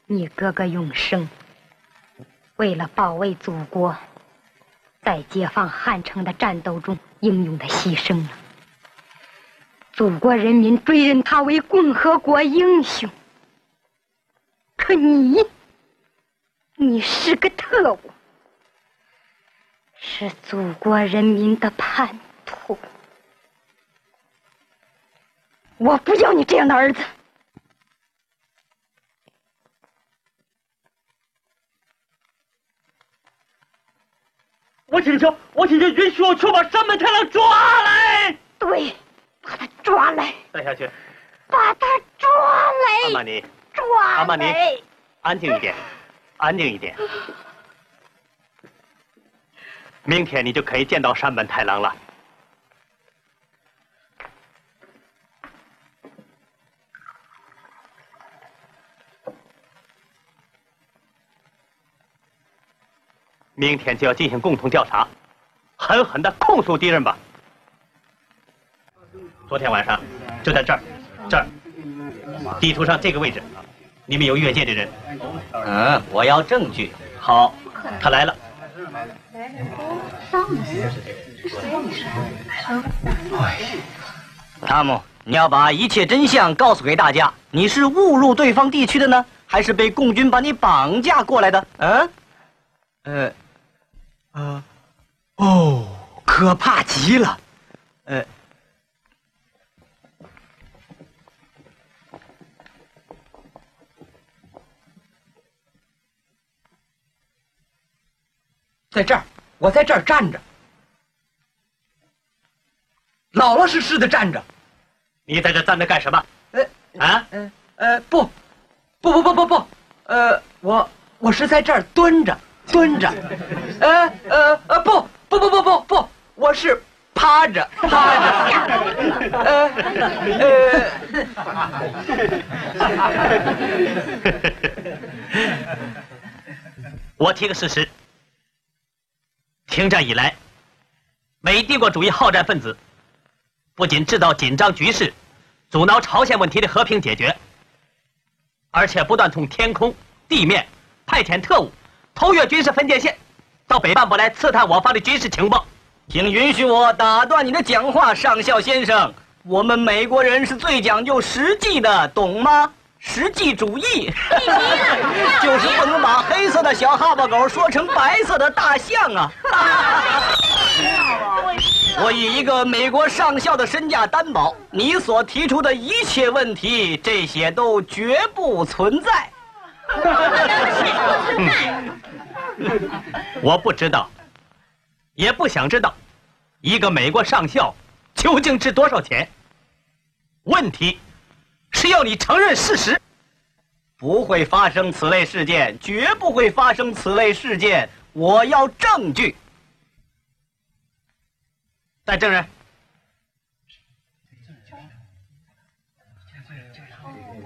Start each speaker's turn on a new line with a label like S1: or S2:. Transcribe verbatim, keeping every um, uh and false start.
S1: 你哥哥永生为了保卫祖国，在解放汉城的战斗中英勇的牺牲了。祖国人民追认他为共和国英雄。可你，你是个特务，是祖国人民的叛徒。我不要你这样的儿子。
S2: 我请求，我请求允许我去把山本太郎抓来。
S1: 对，把他抓来。
S2: 带下去。
S1: 把他抓来。
S2: 阿玛尼，
S1: 抓来。
S2: 阿玛尼，安静一点，安静一点。明天你就可以见到山本太郎了。明天就要进行共同调查，狠狠地控诉敌人吧。昨天晚上就在这儿，这儿，地图上这个位置，你们有越界的人。
S3: 嗯，我要证据。
S2: 好，他来了。
S3: 汤姆，你要把一切真相告诉给大家。你是误入对方地区的呢，还是被共军把你绑架过来的？嗯，呃。呃，哦，可怕极了，呃，在这儿，我在这儿站着，老老实实的站着。
S2: 你在这站着干什么？
S3: 呃，
S2: 啊？
S3: 呃，呃，不，不不不不不，呃，我我是在这儿蹲着。蹲着，呃呃呃不不不不不不，我是趴着趴着，呃呃，
S2: 我提个事实：停战以来，美帝国主义好战分子不仅制造紧张局势，阻挠朝鲜问题的和平解决，而且不断从天空、地面派遣特务。偷越军事分界线，到北半部来刺探我方的军事情报。
S3: 请允许我打断你的讲话，上校先生。我们美国人是最讲究实际的，懂吗？实际主义，就是不能把黑色的小哈巴狗说成白色的大象啊！我以一个美国上校的身价担保，你所提出的一切问题，这些都绝不存在。
S2: 我不知道，也不想知道，一个美国上校究竟值多少钱？问题是要你承认事实。
S3: 不会发生此类事件，绝不会发生此类事件。我要证据。
S2: 带证人。